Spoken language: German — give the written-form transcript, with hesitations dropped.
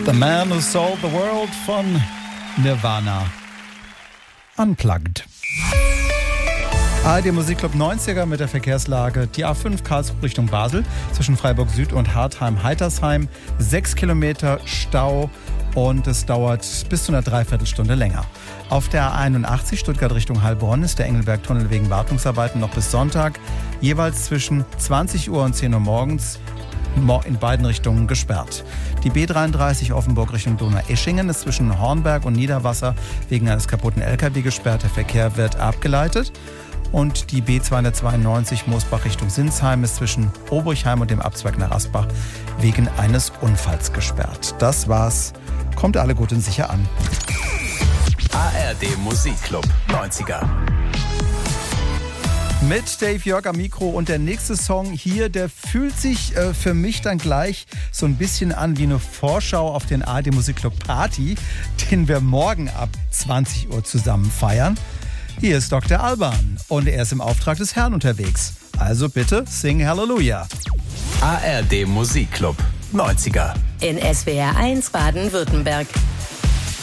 The Man Who Sold the World von Nirvana. Unplugged. ARD Musikclub 90er mit der Verkehrslage. Die A5 Karlsruhe Richtung Basel zwischen Freiburg Süd und Hartheim-Heitersheim. 6 Kilometer Stau und es dauert bis zu einer Dreiviertelstunde länger. Auf der A81 Stuttgart Richtung Heilbronn ist der Engelberg-Tunnel wegen Wartungsarbeiten noch bis Sonntag jeweils zwischen 20 Uhr und 10 Uhr morgens in beiden Richtungen gesperrt. Die B33 Offenburg Richtung Donaueschingen ist zwischen Hornberg und Niederwasser wegen eines kaputten LKW gesperrt. Der Verkehr wird abgeleitet. Und die B292 Moosbach Richtung Sinsheim ist zwischen Obrichheim und dem Abzweig nach Asbach wegen eines Unfalls gesperrt. Das war's. Kommt alle gut und sicher an. ARD Musikclub 90er. Mit Dave Jörg am Mikro und der nächste Song hier, der fühlt sich für mich dann gleich so ein bisschen an wie eine Vorschau auf den ARD Musikclub Party, den wir morgen ab 20 Uhr zusammen feiern. Hier ist Dr. Alban und er ist im Auftrag des Herrn unterwegs. Also bitte sing Halleluja. ARD Musikclub 90er. In SWR 1 Baden-Württemberg.